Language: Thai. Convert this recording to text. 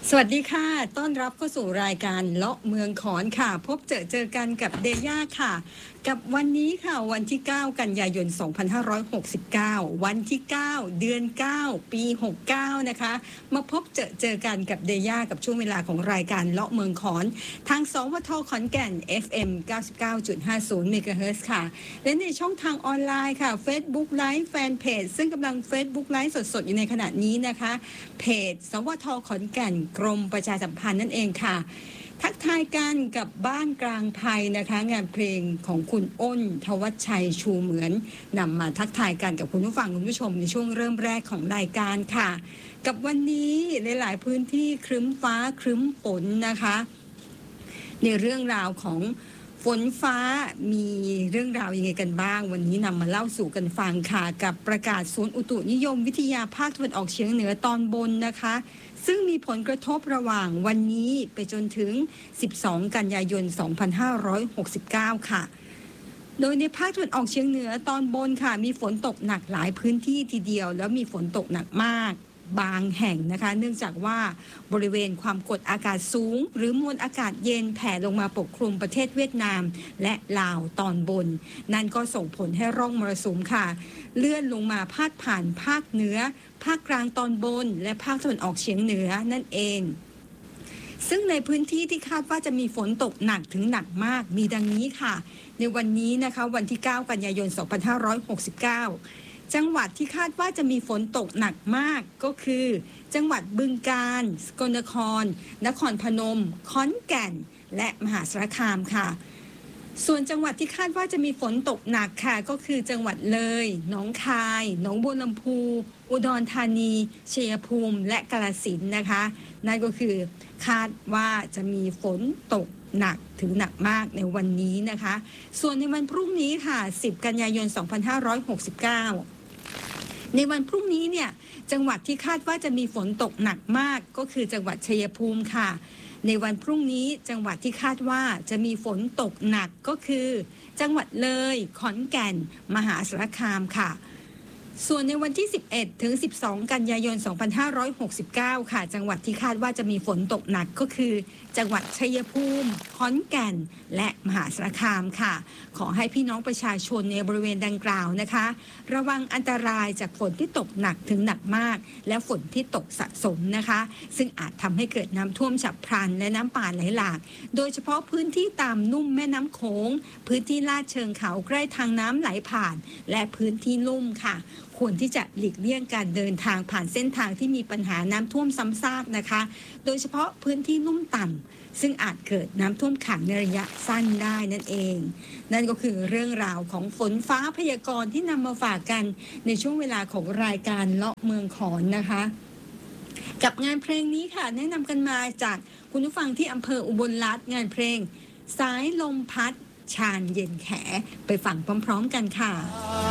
สวัสดีค่ะต้อนรับเข้าสู่รายการเลาะเมืองขอนค่ะพบเจอกันกับเดย่าค่ะกับวันนี้ค่ะวันที่9กันยายน2569วันที่9เดือน9ปี69นะคะมาพบเจอกันกับเดย่ากับช่วงเวลาของรายการเลาะเมืองขอนทางสวทขอนแก่น FM 99.50 MHz ค่ะและในช่องทางออนไลน์ค่ะ Facebook Live Fanpage ซึ่งกำลัง Facebook Live สดๆอยู่ในขณะนี้นะคะเพจสวทขอนแก่นกรมประชาสัมพันธ์นั่นเองค่ะทักทายกันกับบ้านกลางไพนะคะงานเพลงของคุณอ้นทวัชชัยชูเหมือนนำมาทักทายกันกับคุณผู้ฟังคุณผู้ชมในช่วงเริ่มแรกของรายการค่ะกับวันนี้หลายๆพื้นที่ครึ้มฟ้าครึ้มฝนนะคะในเรื่องราวของฝนฟ้ามีเรื่องราวยังไงกันบ้างวันนี้นำมาเล่าสู่กันฟังค่ะกับประกาศศูนย์อุตุนิยมวิทยาภาคตะวันออกเฉียงเหนือตอนบนนะคะซึ่งมีผลกระทบระหว่างวันนี้ไปจนถึง12กันยายน2569ค่ะโดยในภาคตะวันออกเฉียงเหนือตอนบนค่ะมีฝนตกหนักหลายพื้นที่ทีเดียวแล้วมีฝนตกหนักมากบางแห่งนะคะเนื่องจากว่าบริเวณความกดอากาศสูงหรือมวลอากาศเย็นแผ่ลงมาปกคลุมประเทศเวียดนามและลาวตอนบนนั่นก็ส่งผลให้ร่องมรสุมค่ะเลื่อนลงมาพาดผ่านภาคเหนือภาคกลางตอนบนและภาคตะวันออกเฉียงเหนือนั่นเองซึ่งในพื้นที่ที่คาดว่าจะมีฝนตกหนักถึงหนักมากมีดังนี้ค่ะในวันนี้นะคะวันที่9กันยายน2569จังหวัดที่คาดว่าจะมีฝนตกหนักมากก็คือจังหวัดบึงกาฬสกลนครนครพนมขอนแก่นและมหาสารคามค่ะส่วนจังหวัดที่คาดว่าจะมีฝนตกหนักค่ะก็คือจังหวัดเลยหนองคายหนองบัวลำพูอุดรธานีชัยภูมิและกาฬสินธุ์นะคะนั่นก็คือคาดว่าจะมีฝนตกหนักถึงหนักมากในวันนี้นะคะส่วนในวันพรุ่งนี้ค่ะ10กันยายน2569ในวันพรุ่งนี้เนี่ยจังหวัดที่คาดว่าจะมีฝนตกหนักมากก็คือจังหวัดชัยภูมิค่ะในวันพรุ่งนี้จังหวัดที่คาดว่าจะมีฝนตกหนักก็คือจังหวัดเลยขอนแก่นมหาสารคามค่ะส่วนในวันที่11ถึง12กันยายน2569ค่ะจังหวัดที่คาดว่าจะมีฝนตกหนักก็คือจังหวัดชัยภูมิขอนแก่นและมหาสารคามค่ะขอให้พี่น้องประชาชนในบริเวณดังกล่าวนะคะระวังอันตรายจากฝนที่ตกหนักถึงหนักมากและฝนที่ตกสะสมนะคะซึ่งอาจทำให้เกิดน้ำท่วมฉับพลันและน้ำป่าไหลหลากโดยเฉพาะพื้นที่ตามลุ่มแม่น้ำโขงพื้นที่ลาดเชิงเขาใกล้ทางน้ำไหลผ่านและพื้นที่ลุ่มค่ะควรที่จะหลีกเลี่ยงการเดินทางผ่านเส้นทางที่มีปัญหาน้ำท่วมซ้ำซากนะคะโดยเฉพาะพื้นที่ลุ่มต่ำซึ่งอาจเกิดน้ำท่วมขังในระยะสั้นได้นั่นเองนั่นก็คือเรื่องราวของฝนฟ้าพยากรณ์ที่นำมาฝากกันในช่วงเวลาของรายการเลาะเมืองขอนนะคะกับงานเพลงนี้ค่ะแนะนำกันมาจากคุณผู้ฟังที่อำเภออุบลรัตน์งานเพลงสายลมพัดชานเย็นแขไปฟังพร้อมๆกันค่ะ